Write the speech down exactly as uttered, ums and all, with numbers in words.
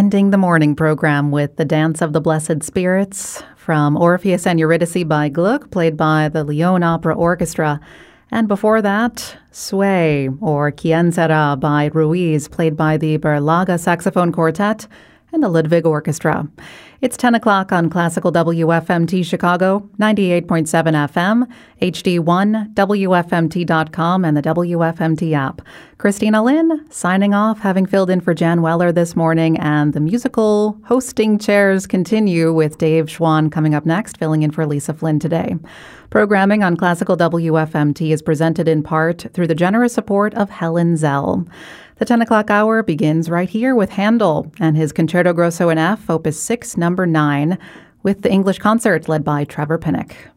ending the morning program with the Dance of the Blessed Spirits from Orpheus and Eurydice by Gluck, played by the Lyon Opera Orchestra. And before that, Sway, or Quien Sera by Ruiz, played by the Berlanga Saxophone Quartet and the Ludwig Orchestra. It's ten o'clock on Classical W F M T Chicago, ninety-eight point seven F M, H D one, W F M T dot com, and the W F M T app. Christina Lynn signing off, having filled in for Jan Weller this morning, and the musical hosting chairs continue with Dave Schwann coming up next, filling in for Lisa Flynn today. Programming on Classical W F M T is presented in part through the generous support of Helen Zell. The ten o'clock hour begins right here with Handel and his Concerto Grosso in F, Opus six, number nine, with the English concert led by Trevor Pinnock.